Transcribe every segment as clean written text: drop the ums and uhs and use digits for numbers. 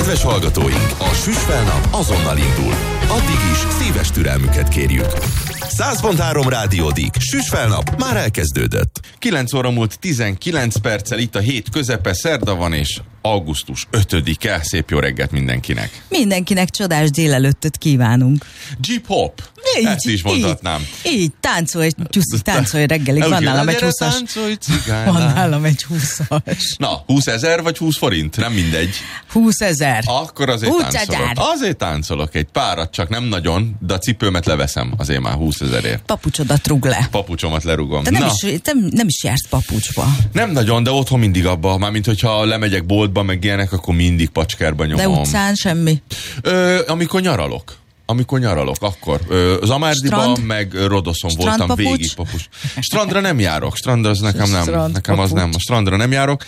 Kedves hallgatóink, a Süsfelnap azonnal indul. Addig is szíves türelmüket kérjük. 100.3 Rádiódik, Süsfelnap már elkezdődött. 9 óra múlt 19 perccel, itt a hét közepe, szerda van, és augusztus 5-e. Szép jó reggelt mindenkinek. Mindenkinek csodás délelőttöt kívánunk. Jeep-hop. Ezt is mondhatnám. Így, táncolj reggelig. Van nálam egy 20-as. Van nálam egy 20-as. Na, 20 000 vagy 20 forint? Nem mindegy. 20 000. Akkor azért táncolok. Azért táncolok egy párat, csak nem nagyon, de a cipőmet leveszem azért már 20 000-ért. Papucsodat rúg le. Papucsomat lerugom. Te nem is jársz papucsba. Nem nagyon, de otthon mindig abba. Mármint, hogyha lemegyek boltba, meg ilyenek, akkor mindig pacskárba nyomom. De utcán semmi? Amikor nyaralok, akkor. Zamárdiban, meg Rodoszon voltam végig papucs. Strandra nem járok. Strandra az nekem nem. Nekem az nem. A strandra nem járok,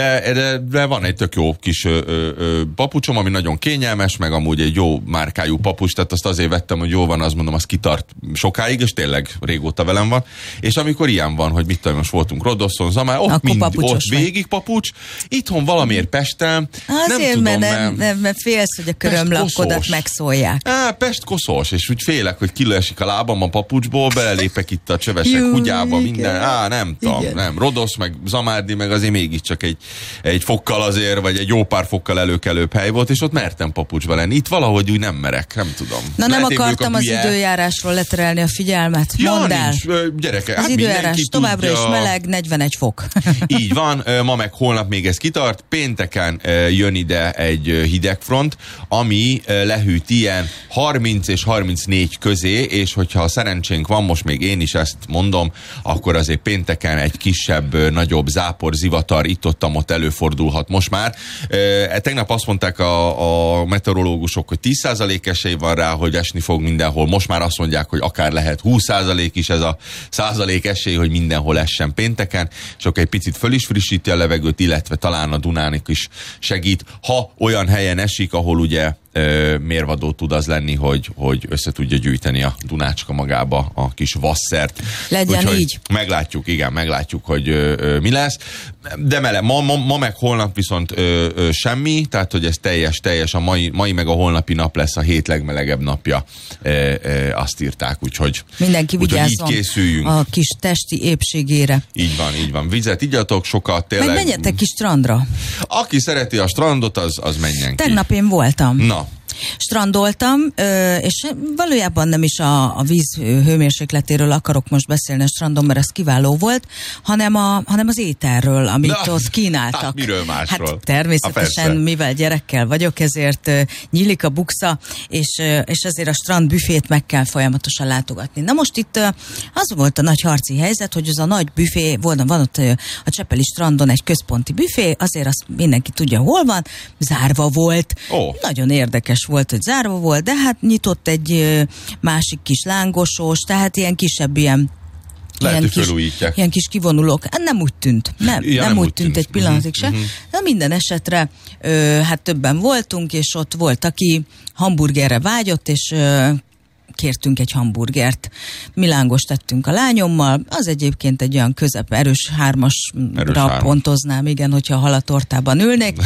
de van egy tök jó kis papucsom, ami nagyon kényelmes, meg amúgy egy jó márkájú papucs, tehát azt azért vettem, hogy jó van, azt mondom, az kitart sokáig, és tényleg régóta velem van. És amikor ilyen van, hogy mit tudom, most voltunk Rodoszon, Zamár, ott végig papucs, itthon valamiért Pesten, azért, nem tudom, mert félsz, hogy a körömlakkodat megszólják. Pest koszos, és úgy félek, hogy kilesik a lábam a papucsból, belelépek itt a csövesek kutyába, minden, nem tudom, nem, Rodosz, meg Zamárdi, meg azért mégiscsak egy fokkal azért, vagy egy jó pár fokkal előkelőbb hely volt, és ott mertem papucsba lenni. Itt valahogy úgy nem merek, nem tudom. Na nem akartam az időjárásról leterelni a figyelmet. Mondd el. Gyereke, az időjárás továbbra is meleg, 41 fok. Így van, ma meg holnap még ez kitart, pénteken jön ide egy hidegfront, ami lehűt ilyen 30 és 34 közé, és hogyha szerencsénk van, most még én is ezt mondom, akkor azért pénteken egy kisebb, nagyobb zápor, zivatar itt-ott előfordulhat most már. Tegnap azt mondták a meteorológusok, hogy 10% esély van rá, hogy esni fog mindenhol. Most már azt mondják, hogy akár lehet 20% is ez a százalék esély, hogy mindenhol essen pénteken, és akkor egy picit föl is frissíti a levegőt, illetve talán a Dunának is segít, ha olyan helyen esik, ahol ugye mérvadó tud az lenni, hogy össze tudja gyűjteni a Dunácska magába a kis vasszert. Legyen úgyhogy így. Meglátjuk, hogy mi lesz. De meleg, ma meg holnap viszont semmi, tehát hogy ez teljes a mai meg a holnapi nap lesz a hét legmelegebb napja. Azt írták, úgyhogy mindenki vigyázzon így készüljünk a kis testi épségére. Így van. Vizet igyatok sokat, tényleg. Meg menjetek ki strandra. Aki szereti a strandot, az menjen ki. Tegnap én voltam. Na. Strandoltam, és valójában nem is a víz hőmérsékletéről akarok most beszélni a strandon, mert ez kiváló volt, hanem az ételről, amit ott kínáltak. Hát miről másról? Hát természetesen, mivel gyerekkel vagyok, ezért nyílik a buksa, és azért a strand büfét meg kell folyamatosan látogatni. Na most itt az volt a nagy harci helyzet, hogy az a nagy büfé, van ott a Csepeli strandon egy központi büfé, azért azt mindenki tudja, hol van, zárva volt. Nagyon érdekes volt, hogy zárva volt, de hát nyitott egy másik kis lángosós, tehát ilyen kisebb, ilyen kis kivonulók. Nem úgy tűnt. Nem úgy tűnt egy pillanatig se. De minden esetre hát többen voltunk, és ott volt, aki hamburgerre vágyott, és kértünk egy hamburgert. Mi lángost tettünk a lányommal, az egyébként egy olyan erős hármasra pontoznám, igen, hogyha halatortában ülnék.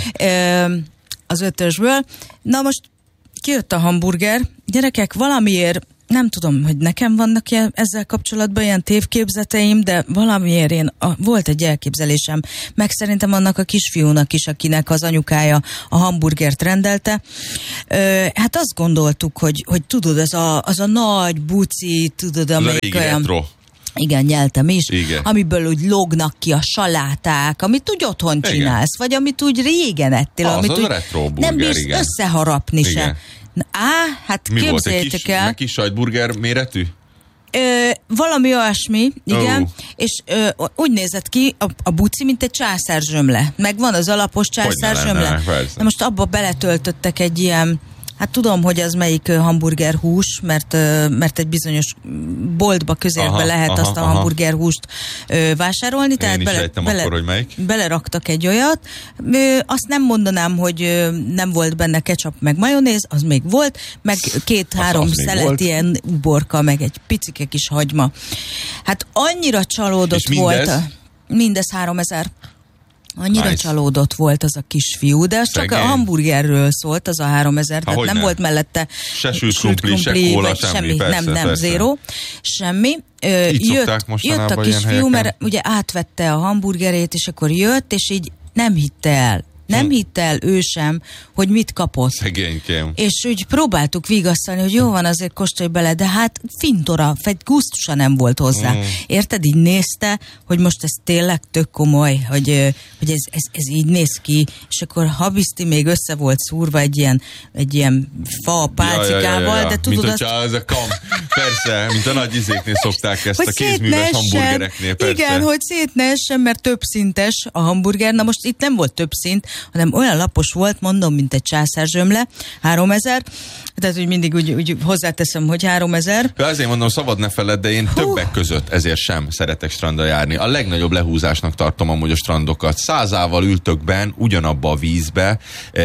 Az 5-ösből. Na most kijött a hamburger. Gyerekek, valamiért, nem tudom, hogy nekem vannak ezzel kapcsolatban ilyen tévképzeteim, de valamiért volt egy elképzelésem, meg szerintem annak a kisfiúnak is, akinek az anyukája a hamburgert rendelte. Hát azt gondoltuk, hogy tudod, az a nagy buci, tudod, amelyik olyan... Igen, nyeltem is. Igen. Amiből úgy lógnak ki a saláták, amit úgy otthon csinálsz, vagy amit úgy régen ettél, amit úgy nem bírsz összeharapni se. Hát mi képzeljétek el. Kis sajtburger méretű? Valami olyasmi, igen, és úgy nézett ki a buci, mint egy császárzsömle. Meg van az alapos császárzsömle. Na most abba beletöltöttek egy ilyen, hát tudom, hogy az melyik hamburger hús, mert egy bizonyos boltba közérbe lehet azt a hamburger húst vásárolni. Tehát beleraktak egy olyat. Azt nem mondanám, hogy nem volt benne ketchup meg majonéz, az még volt, meg 2-3 szelet ilyen uborka, meg egy picike kis hagyma. Hát annyira csalódott volt. Mindez 3000. Annyira csalódott volt az a kisfiú, de az csak a hamburgerről szólt, az a 3000, tehát nem volt mellette se sült krumpli, se kóla, semmi. Nem, zéro, semmi. Jött a kisfiú, mert ugye átvette a hamburgerét, és akkor jött, és így nem hitte el. Nem hitte el ő sem, hogy mit kapott. Szegénykém. És úgy próbáltuk vigasztalni, hogy jó van, azért kóstolj bele, de hát fintora, gusztusa nem volt hozzá. Érted? Így nézte, hogy most ez tényleg tök komoly, hogy ez így néz ki, és akkor Habiszti még össze volt szúrva egy ilyen fa pálcikával, de tudod mint hogyha ez a persze, mint a nagy izéknél szokták ezt, a kézműves hamburgereknél, persze. Igen, hogy szét ne essen, mert többszintes a hamburger, na most itt nem volt több szint, hanem olyan lapos volt, mondom, mint egy császárzsömle, 3000, tehát úgy mindig úgy hozzáteszem, hogy 3000. Azért mondom, szabad ne feled, de én többek között ezért sem szeretek strandra járni. A legnagyobb lehúzásnak tartom amúgy a strandokat. 100-ával ültök benn, ugyanabba a vízbe,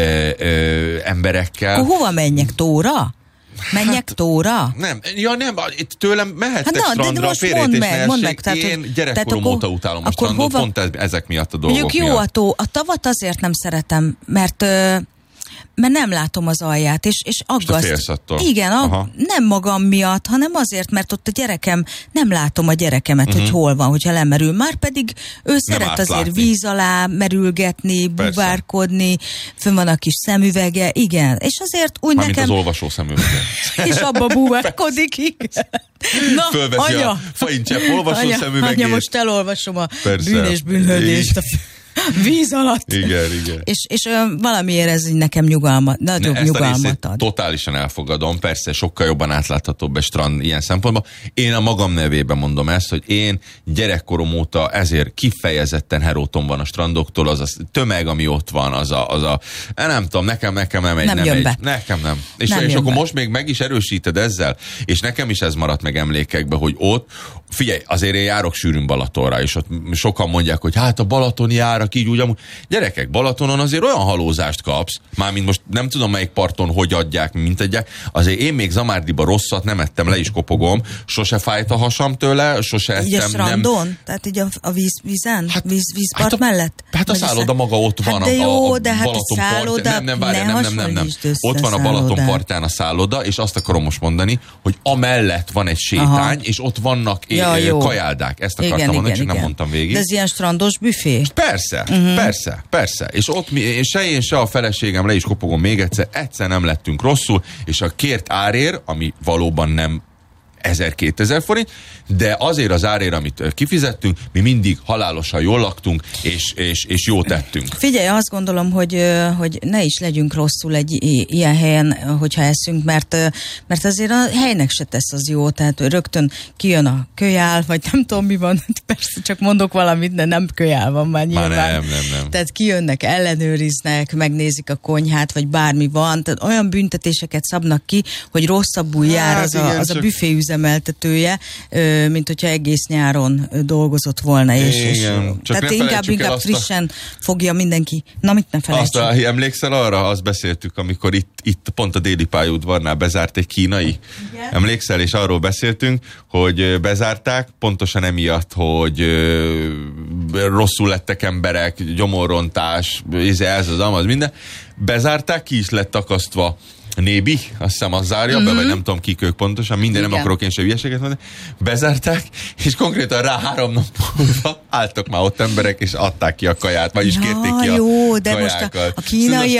emberekkel. Akkor hova menjek, tóra? Menjek tóra? Nem, itt tőlem mehettek strandra, félrejtés ne essék. Én gyerekkorom óta utálom a strandot, pont ezek miatt a dolgok miatt. Jó, a tavat azért nem szeretem, mert nem látom az alját, és aggaszt. Igen, nem magam miatt, hanem azért, mert ott a gyerekem, nem látom a gyerekemet, hogy hol van, hogyha lemerül. Márpedig ő szeret azért víz alá merülgetni, buvárkodni, fönn van a kis szemüvege, igen. És azért úgy nekem... Mint az olvasó szemüvege. És abba buvárkodik, igen. Na, fölveszi a Faincsepp olvasó szemüvegét. Anya, most elolvasom a bűn és bűnhődést a víz alatt. Igen. És valamiért ez nekem nagyobb nyugalmat ad. Totálisan elfogadom, persze sokkal jobban átláthatóbb egy strand ilyen szempontból. Én a magam nevében mondom ezt, hogy én gyerekkorom óta ezért kifejezetten heróton van a strandoktól, az a tömeg, ami ott van, az a nem tudom, nekem nem egy. Nekem nem. És akkor most még meg is erősíted ezzel, és nekem is ez maradt meg emlékekbe, hogy ott, figyelj, azért én járok sűrűn Balatonra, és ott sokan mondják, hogy hát a balatoni árak így úgy amúgy. Gyerekek, Balatonon azért olyan halózást kapsz, mármint most nem tudom melyik parton hogy adják, mint adják, azért én még Zamárdiba rosszat nem ettem, le is kopogom, sose fájt a hasam tőle, sose ettem. Így a strandon? Tehát így a vízen? Hát, vízpart mellett? Hát a szálloda maga ott van. Hát de jó, de hát a szálloda, nem. Ott van a Balaton partján a szálloda, és azt akarom most mondani, hogy amellett van egy sétány, és ott vannak kajáldák. Ezt akartam mondani, csak nem mondtam végig. De ez ilyen strandos büfé? Persze. És ott se én, se a feleségem, le is kopogom még egyszer nem lettünk rosszul, és a kért árér, ami valóban nem 1000-2000 forint, de azért az árért, amit kifizettünk, mi mindig halálosan jól laktunk, és jót tettünk. Figyelj, azt gondolom, hogy ne is legyünk rosszul egy ilyen helyen, hogyha eszünk, mert azért a helynek se tesz az jó, tehát rögtön kijön a kölyál, vagy nem tudom mi van, persze csak mondok valamit, de nem kölyál van már nyilván. Nem. Tehát kijönnek, ellenőriznek, megnézik a konyhát, vagy bármi van, tehát olyan büntetéseket szabnak ki, hogy rosszabbul jár az a büfé üzemeltetője, mint hogyha egész nyáron dolgozott volna. Tehát inkább frissen fogja mindenki. Na, mit ne felejtsük. Emlékszel arra? Azt beszéltük, amikor itt pont a Déli pályaudvarnál bezárt egy kínai. Igen. Emlékszel? És arról beszéltünk, hogy bezárták, pontosan emiatt, hogy rosszul lettek emberek, gyomorrontás, ez az minden. Bezárták, ki is lett akasztva Nébi, azt hiszem az zárja be, vagy nem tudom kik ők pontosan, minden, nem akarok én se hülyeséget mondani. Bezárták, és konkrétan rá 3 nap múlva álltak már ott emberek, és adták ki a kaját, vagyis kérték ki jó, de kajákat. Most a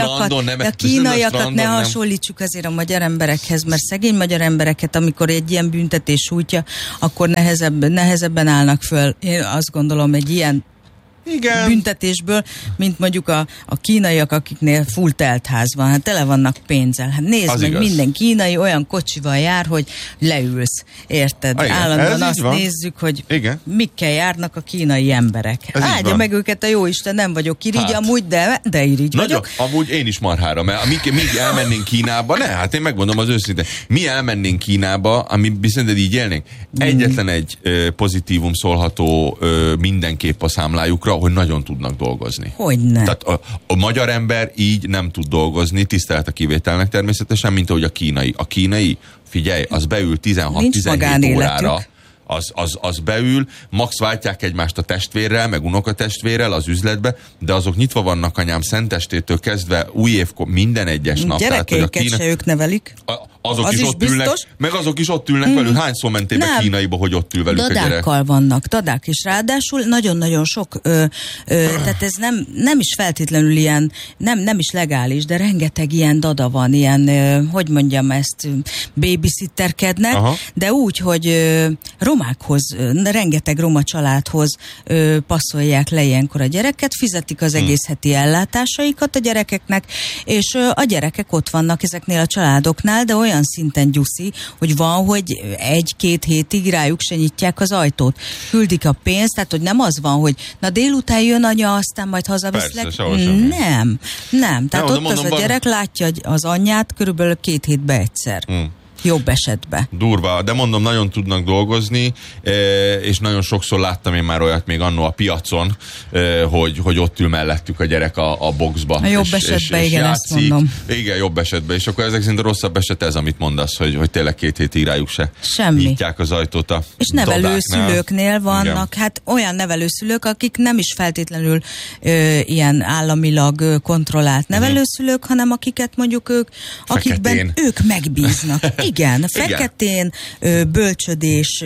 kínaiakat ne hasonlítsuk azért a magyar emberekhez, mert szegény magyar embereket, amikor egy ilyen büntetés sújtja, akkor nehezebben állnak föl. Én azt gondolom, egy ilyen büntetésből, mint mondjuk a kínaiak, akiknél full teltház van, hát tele vannak pénzzel. Hát nézd meg, minden kínai olyan kocsival jár, hogy leülsz, érted? Igen, állandóan azt nézzük, hogy mikkel járnak a kínai emberek. Áldja meg őket a jóisten, nem vagyok irigy amúgy, de irigy vagyok. Amúgy én is marhára, mert mi elmennénk Kínába, hát én megmondom az őszintén, mi elmennénk Kínába, ami szerinted így élnénk. Egyetlen egy pozitívum szólható mindenképp a számlájukra, hogy nagyon tudnak dolgozni. Hogyne. Tehát a magyar ember így nem tud dolgozni, tisztelet a kivételnek természetesen, mint ahogy a kínai. A kínai, figyelj, az beül 16-17 órára az beül, max váltják egymást a testvérrel, meg unokatestvérrel az üzletbe, de azok nyitva vannak, anyám, szentestétől kezdve új évkor, minden egyes nap. Gyerekeiket se ők nevelik. Azok az is ott ülnek, meg azok is ott ülnek velük. Hányszor mentél be Kínaiba, hogy ott ül velük a gyerek? Dadákkal vannak, dadák is. Ráadásul nagyon-nagyon sok, tehát ez nem is feltétlenül ilyen, nem is legális, de rengeteg ilyen dada van, ilyen, hogy mondjam ezt, babysitterkednek, de úgy, hogy romákhoz, rengeteg roma családhoz passzolják le ilyenkor a gyereket, fizetik az egész heti ellátásaikat a gyerekeknek, és a gyerekek ott vannak ezeknél a családoknál, de olyan szinten gyuszi, hogy van, hogy 1-2 hétig rájuk se nyitják az ajtót. Küldik a pénzt, tehát hogy nem az van, hogy na délután jön anya, aztán majd hazaviszlek. Nem. Tehát ott az a gyerek látja az anyját körülbelül 2 hétbe egyszer. Jobb esetben. Durva, de mondom, nagyon tudnak dolgozni, és nagyon sokszor láttam én már olyat még annó a piacon, hogy ott ül mellettük a gyerek a boxba. A jobb esetben, igen, játszik. ezt mondom. Igen, jobb esetben, és akkor ezek szerint a rosszabb eset ez, amit mondasz, hogy tényleg 2 hétig rájuk se nyitják az ajtót a és nevelőszülőknél vannak, igen. Hát olyan nevelőszülők, akik nem is feltétlenül ilyen államilag kontrollált nevelőszülők, hanem akiket mondjuk akikben ők megbíznak. Igen, feketén, bölcsödés,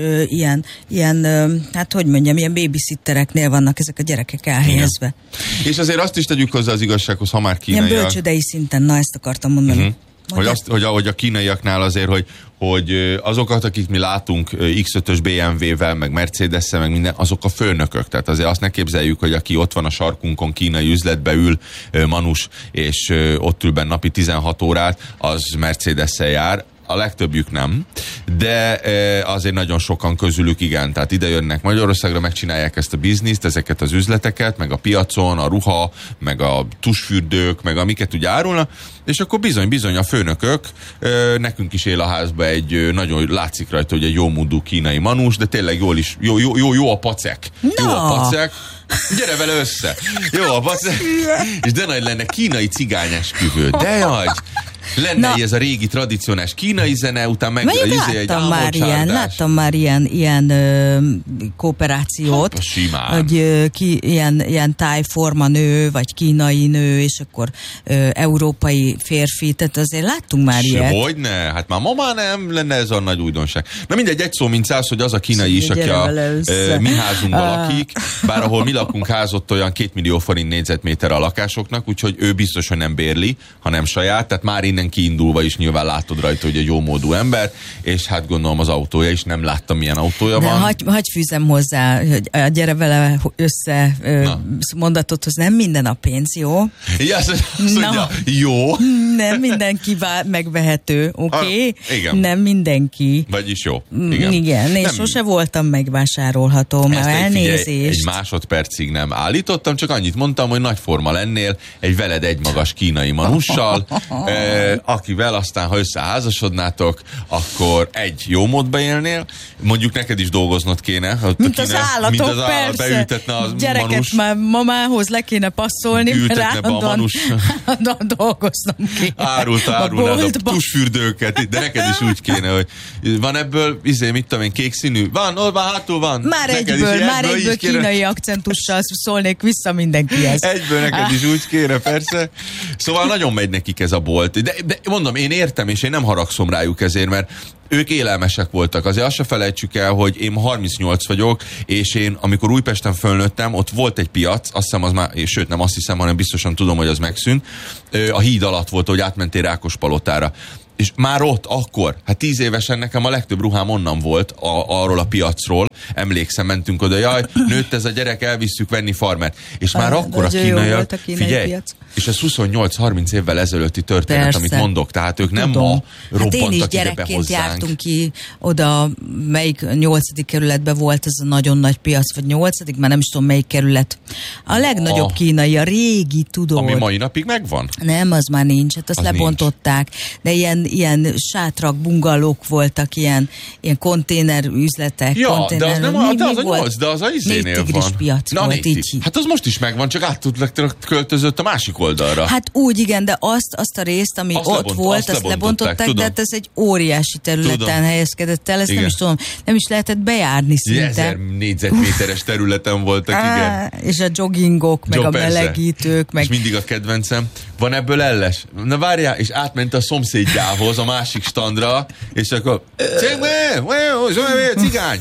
ilyen, hát hogy mondjam, ilyen babysittereknél vannak ezek a gyerekek elhelyezve. Igen. És azért azt is tegyük hozzá az igazsághoz, ha már kínaiak. Ilyen bölcsödei szinten, na ezt akartam mondani. Hogy a kínaiaknál azért, hogy azokat, akik mi látunk X5-ös BMW-vel, meg Mercedes-szel, meg minden, azok a főnökök. Tehát azért azt ne képzeljük, hogy aki ott van a sarkunkon, kínai üzletbe ül, manus, és ott ül benne napi 16 órát, az Mercedes-szel jár. A legtöbbjük nem, de azért nagyon sokan közülük igen, tehát ide jönnek Magyarországra, megcsinálják ezt a bizniszt, ezeket az üzleteket, meg a piacon, a ruha, meg a tusfürdők, meg amiket úgy árulnak, és akkor bizony a főnökök, nekünk is él a házba egy nagyon látszik rajta, hogy egy jó módú kínai manus, de tényleg jó a pacek. No. Jó a pacek. Gyere vele össze. Jó a pacek. És de nagy lenne kínai cigányesküvő. De jaj. Lenne ez a régi tradicionális kínai zene, után meg láttam már ilyen kooperációt, hogy ilyen tájformanő, vagy kínai nő, és akkor európai férfi, tehát azért láttunk már ilyet. Hogyne? Hát már ma már nem lenne ez a nagy újdonság. Na mindegy, egy szó mint száz, hogy az a kínai is, aki a mi házunkban lakik, bár ahol mi lakunk házott olyan 2 millió forint négyzetméter a lakásoknak, úgyhogy ő biztos, hogy nem bérli, hanem saját, tehát már innen kiindulva is nyilván látod rajta, hogy egy jó módú ember, és hát gondolom az autója is, nem láttam milyen autója van. Hagy fűzem hozzá, hogy gyere vele össze mondatothoz, nem minden a pénz, jó? Ja, azt mondja, jó. Nem mindenki megvehető, oké? Igen. Nem mindenki. Vagyis jó. Igen, és sose voltam megvásárolható, már elnézést. Egy másodpercig nem állítottam, csak annyit mondtam, hogy nagy forma lennél egy veled egymagas kínai manussal, akivel aztán, ha összeházasodnátok, akkor egy jó módba élnél, mondjuk neked is dolgoznod kéne. Mint az állatok, persze. Beültetne a gyereket manus. Már mamához le kéne passzolni, ültetne be a manus. Dolgoznom kéne. Árulnád a tusfürdőket, de neked is úgy kéne, hogy van ebből, mit tudom én, kék színű? Van, hátul van. Már egyből kínai akcentussal szólnék vissza mindenkihez. Egyből neked is úgy kéne, persze. Szóval nagyon megy nekik ez a bolt. De mondom, én értem, és én nem haragszom rájuk ezért, mert ők élelmesek voltak. Azért azt se felejtsük el, hogy én 38 vagyok, és én, amikor Újpesten fölnőttem, ott volt egy piac, azt hiszem az már, sőt nem azt hiszem, hanem biztosan tudom, hogy az megszűnt. A híd alatt volt, hogy átmentél Rákospalotára. És már ott, akkor, 10 évesen nekem a legtöbb ruhám onnan volt, arról a piacról, emlékszem, mentünk oda, jaj, nőtt ez a gyerek, elvisszük venni farmert. És már akkor a kínaiak, figyelj, piac. És ez 28-30 évvel ezelőtti történet, persze, amit mondok, tehát ők nem ma robbantak ide be hozzánk. Én is gyerekként jártunk ki oda, melyik 8. kerületben volt ez a nagyon nagy piac, vagy 8., már nem is tudom melyik kerület. A legnagyobb kínai, a régi, tudod. Ami mai napig megvan? Nem, az már nincs, hát azt lebontották, de ilyen sátrak, bungalók voltak, ilyen konténerüzletek. Ja, de az nem az a 8, de az a izénél van. Piac volt, így. Hát az most is megvan, csak át költözött a másik oldalra. Hát úgy, igen, de azt a részt, ami ott volt, azt lebontották, de hát ez egy óriási területen helyezkedett el, ezt nem is lehetett bejárni szinte. 1000 négyzetméteres területen voltak, igen. És a joggingok, meg a melegítők, meg... És mindig a kedvencem, van ebből elles? Na várjál, és átment a szomszédjához, a másik standra, és akkor cigány,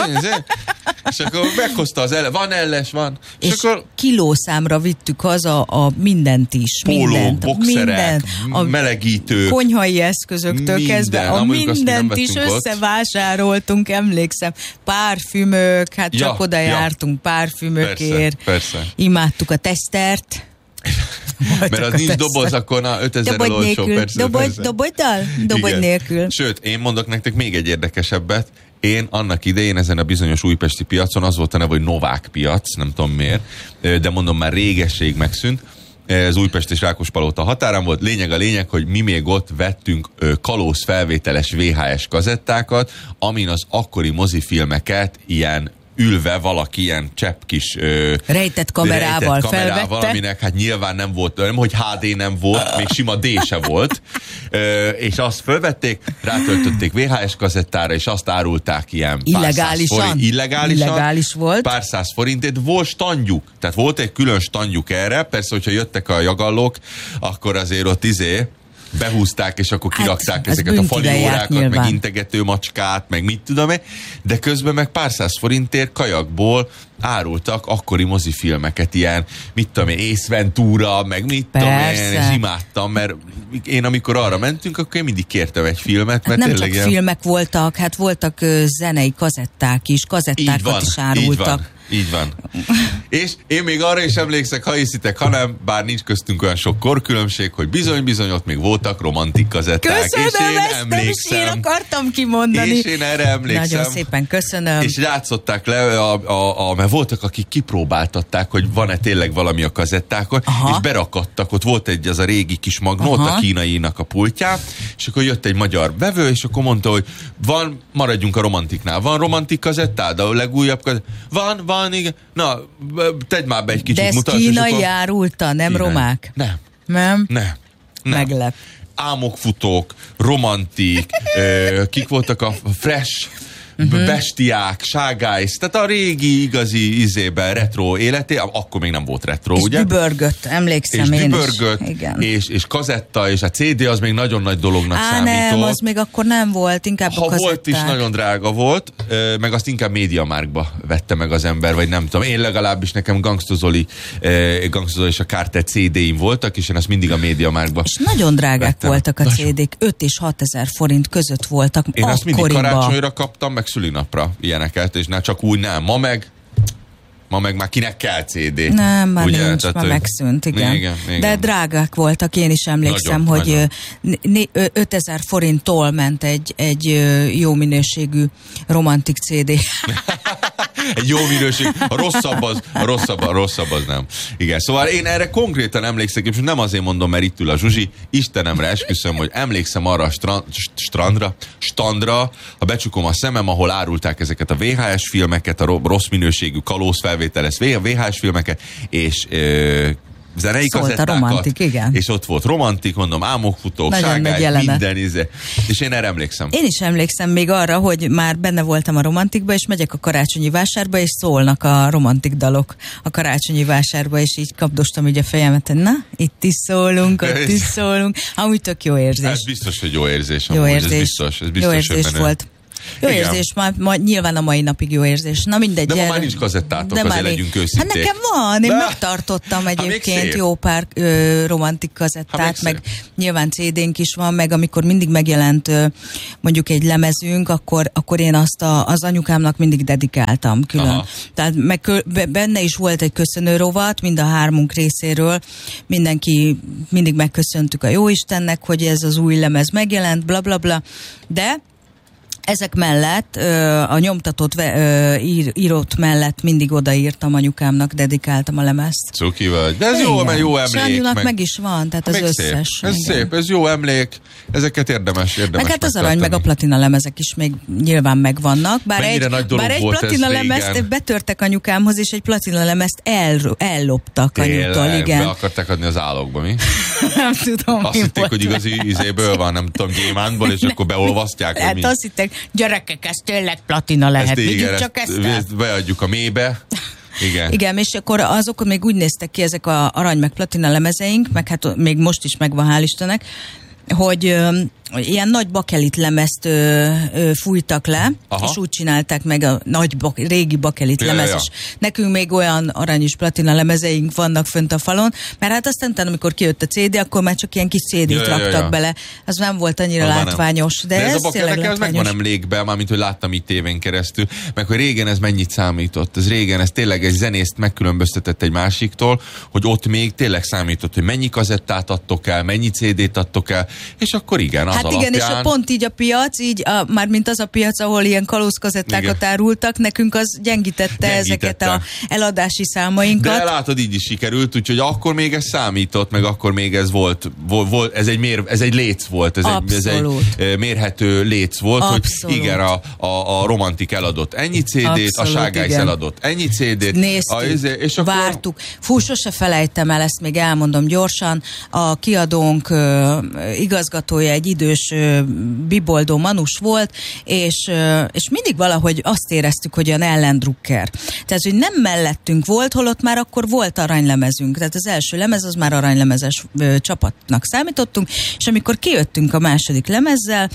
és akkor meghozta az elles, van elles, van. És akkor kilószámra vittük haza a mindent is. Pólók, boxerek, melegítők. Konyhai eszközöktől kezdve a mindent is összevásároltunk, emlékszem. Párfümök, hát csak oda jártunk párfümökért. Persze. Imádtuk a tesztert. Mert az nincs doboz, akkor 5000-rel olcsó. Dobogy nélkül. Sőt, én mondok nektek még egy érdekesebbet. Én annak idején ezen a bizonyos újpesti piacon, az volt a neve, hogy Novák piac, nem tudom miért, de mondom, már régesség megszűnt. Ez Újpest és Rákospalota határán volt. Lényeg, hogy mi még ott vettünk kalóz felvételes VHS kazettákat, amin az akkori mozifilmeket ilyen ülve valaki ilyen csepp kis rejtett kamerával felvette. Aminek hát nyilván nem volt, nem hogy HD nem volt, még sima D se volt, és azt fölvették, rátöltötték VHS kazettára, és azt árulták ilyen illegális volt. Pár száz forintért. Volt standjuk, tehát volt egy külön standjuk erre, persze, hogyha jöttek a jagallók, akkor azért ott behúzták, és akkor kirakták ezeket a fali órákat, nyilván. meg integető macskát, meg mit tudom én, de közben meg pár száz forintért kajakból árultak akkori mozifilmeket, ilyen, mit tudom én, Ace Ventura, meg mit tudom én, és imádtam, mert én amikor arra mentünk, akkor én mindig kértem egy filmet, mert nem tényleg csak filmek voltak, hát voltak zenei kazetták is, kazettákat is árultak. Így van. És én még arra is emlékszek, ha hiszitek, hanem, bár nincs köztünk olyan sok korkülönbség, hogy bizony ott még voltak romantik kazetták. Köszönöm, és én ezt emlékszem. Nem is én akartam kimondani. És én erre emlékszem. Nagyon szépen köszönöm. És játszották le, mert voltak, akik kipróbáltatták, hogy van-e tényleg valami a kazettákon, és berakadtak, ott volt egy az a régi kis magnót a kínainak a pultján, és akkor jött egy magyar vevő, és akkor mondta, hogy maradjunk a romantiknál. Van romantik kazettád, a legújabb kazettád? Van, igen. Na, tedd már be egy kicsit, mutasd. De ez kínai árulta, nem kínai. Romák? Nem. Meglep. Álmokfutók, romantik, kik voltak a fresh, bestiák, ságálysz, tehát a régi, igazi izében retro életé, akkor még nem volt retro, és ugye? Dübörgött, emlékszem és én dübörgött, is. És kazetta, és a CD az még nagyon nagy dolognak számított. Nem, az még akkor nem volt, inkább a kazetták. Ha volt is, nagyon drága volt, meg azt inkább MediaMarktba vette meg az ember, vagy nem tudom. Én legalábbis nekem Gangsta Zoli és a Carter CD-im voltak, és én azt mindig a MediaMarktba és nagyon drágák vettem. Voltak a CD-k, 5 és 6 ezer forint között voltak. Én azt mindig karácsonyra kaptam, meg szülinapra ilyeneket, és csak úgy nem. Ma meg már kinek kell CD. Nem, már ugye? Nincs, már megszűnt, igen. De drágák voltak, én is emlékszem, nagyon, hogy 5000 forinttól ment egy jó minőségű romantik CD. Egy jó minőség, a rosszabb az nem. Igen, szóval én erre konkrétan emlékszek, és nem azért mondom, mert itt ül a Zsuzsi, Istenemre esküszöm, hogy emlékszem arra a standra, ha becsukom a szemem, ahol árulták ezeket a VHS filmeket, a rossz minőségű kalóz felvételes VHS filmeket, és zenei kazettákat, romantik, igen. És ott volt romantik, mondom, álmokfutók, ságály, minden íze. És én erre emlékszem. Én is emlékszem még arra, hogy már benne voltam a romantikba, és megyek a karácsonyi vásárba, és szólnak a romantik dalok a karácsonyi vásárba, és így kapdostam így a fejemet, na, itt is szólunk, ott is szólunk. Amúgy tök jó érzés. Ez biztos, hogy jó érzés. Jó érzés. Ez biztos, jó érzés volt. Jó érzés, nyilván a mai napig jó érzés. Na mindegy. De ma már nincs kazettátok, azért legyünk őszinték. Hát nekem van, én megtartottam egyébként jó pár romantik kazettát, meg nyilván CD-nk is van, meg amikor mindig megjelent mondjuk egy lemezünk, akkor én azt az anyukámnak mindig dedikáltam külön. Aha. Tehát benne is volt egy köszönő rovat, mind a hármunk részéről. Mindig megköszöntük a Jóistennek, hogy ez az új lemez megjelent, bla bla bla. De ezek mellett, a nyomtatott írót mellett mindig odaírtam anyukámnak, dedikáltam a lemezt. Cuki vagy. De ez jó, mert jó emlék. Sanyinak meg is van, tehát az összes. Szép. Ez szép, ez jó emlék. Ezeket érdemes meg hát az arany, meg a platina lemezek is még nyilván megvannak. Bár egy platina lemezt betörtek anyukámhoz, és egy platina lemezt elloptak anyútól, igen. Be akarták adni az állókba, mi? Nem tudom, azt hitték, hogy igazi izéből van, nem tudom, gyémántból, és akkor beolvasztják. Hát azt hitték, gyerekek, ez tényleg platina lehet. Csak ezt beadjuk a mélybe. Igen, és akkor azok még úgy néztek ki, ezek a arany meg platina lemezeink, meg hát még most is megvan, hál' Istennek, hogy ilyen nagy bakelit lemezt fújtak le, és úgy csinálták meg a nagy régi bakelit lemez, és nekünk még olyan arany és platina lemezeink vannak fönt a falon, mert hát aztán amikor kijött a CD, akkor már csak ilyen kis CD-t raktak bele. Az nem volt annyira látványos, de ez tényleg látványos. Meg van emlékben, mármint, hogy láttam itt tévén keresztül, meg hogy régen ez mennyit számított. Ez tényleg egy zenészt megkülönböztetett egy másiktól, hogy ott még tényleg számított, hogy mennyi kazettát adtok el, mennyi CD-t adtok el, és akkor igen, az alapján. Igen, és pont így a piac, mármint az a piac, ahol ilyen kalózkazettákat árultak, nekünk az gyengítette ezeket a eladási számainkat. De látod, így is sikerült, úgyhogy akkor még ez számított, meg akkor még ez volt ez egy léc volt, ez egy mérhető léc volt, abszolút. Hogy igen, a romantik eladott ennyi CD-t, abszolút, a Sággálysz eladott ennyi CD-t. Néztük, és akkor... vártuk. Fú, sose felejtem el, ezt még elmondom gyorsan, a kiadónk igazgatója egy idős biboldó manus volt, és mindig valahogy azt éreztük, hogy olyan ellendrukker. Tehát, hogy nem mellettünk volt, holott már akkor volt aranylemezünk. Tehát az első lemez, az már aranylemezes csapatnak számítottunk, és amikor kijöttünk a második lemezzel,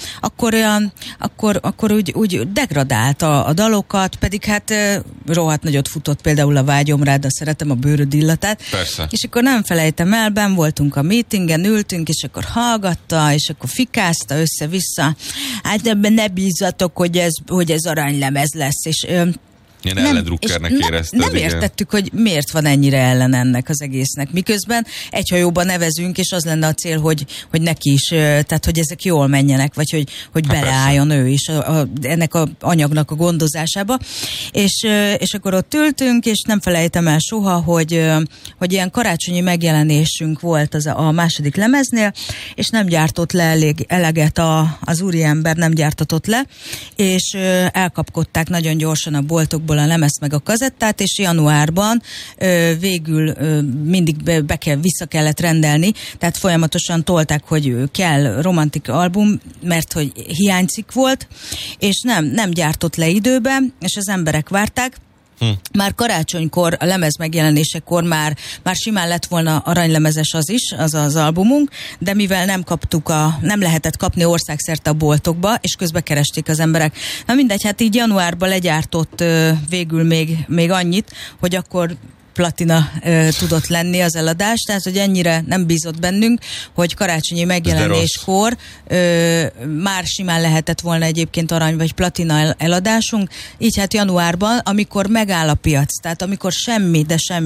akkor úgy degradált a dalokat, pedig hát rohadt nagyot futott például a Vágyom rád, a Szeretem a bőröd illatát. Persze. És akkor nem felejtem el, benn voltunk a meetingen, ültünk, és akkor hallgatta, és akkor fikázta össze-vissza. Hát ebben ne bízzatok, hogy ez aranylemez lesz, és ilyen ellendrukkernek érezted. Nem értettük, hogy miért van ennyire ellen ennek az egésznek. Miközben egy hajóban nevezünk, és az lenne a cél, hogy neki is, tehát hogy ezek jól menjenek, vagy hogy beleálljon ő is ennek a anyagnak a gondozásába. És akkor ott ültünk, és nem felejtem el soha, hogy ilyen karácsonyi megjelenésünk volt a második lemeznél, és nem gyártott le eleget az úriember, nem gyártatott le, és elkapkodták nagyon gyorsan a boltokból a lemezt meg a kazettát, és januárban végül mindig vissza kellett rendelni, tehát folyamatosan tolták, hogy kell romantik album, mert hogy hiányzik volt, és nem gyártott le időben, és az emberek várták. Már karácsonykor, a lemez megjelenésekor már simán lett volna aranylemezes az albumunk, de mivel nem lehetett kapni országszerte a boltokba, és közbe keresték az emberek. Na mindegy, hát így januárban legyártott végül még annyit, hogy akkor platina tudott lenni az eladás, tehát hogy ennyire nem bízott bennünk, hogy karácsonyi megjelenéskor már simán lehetett volna egyébként arany vagy platina eladásunk, így hát januárban, amikor megáll a piac, tehát amikor semmi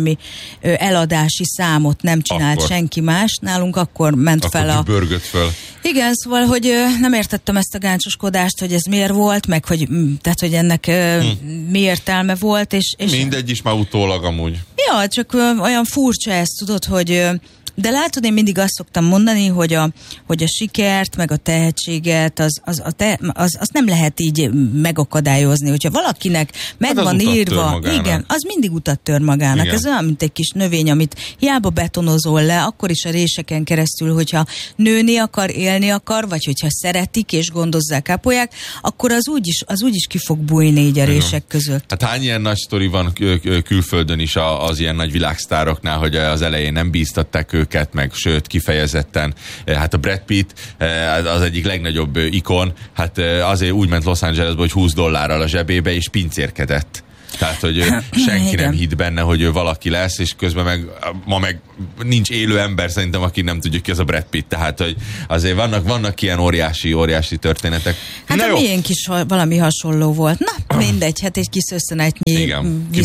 eladási számot nem csinált senki más, nálunk akkor ment fel börgött fel. Igen, szóval, hogy nem értettem ezt a gáncsoskodást, hogy ez miért volt, meg hogy ennek mi értelme volt, és mindegy is már utólag amúgy. Ja, csak olyan furcsa ez, tudod, hogy... De látod, én mindig azt szoktam mondani, hogy a sikert, meg a tehetséget, az nem lehet így megakadályozni. Hogyha valakinek meg van írva, igen, az mindig utat tör magának. Igen. Ez olyan, mint egy kis növény, amit hiába betonozol le, akkor is a réseken keresztül, hogyha nőni akar, élni akar, vagy hogyha szeretik és gondozzák, ápolják, akkor az úgyis ki fog bújni így a rések között. Hát hány ilyen nagy sztori van külföldön is az ilyen nagy világsztároknál, hogy az elején nem bíztatták őket, meg sőt, kifejezetten. Hát a Brad Pitt az egyik legnagyobb ikon, hát azért úgy ment Los Angelesbe, hogy $20 a zsebébe, és pincérkedett. Tehát, hogy senki nem hitt benne, hogy ő valaki lesz, és közben ma nincs élő ember szerintem, aki nem tudja, ki az a Brad Pitt. Tehát, hogy azért vannak ilyen óriási történetek. Hát a miénk is valami hasonló volt. Na, mindegy, hát egy kis összenetnyi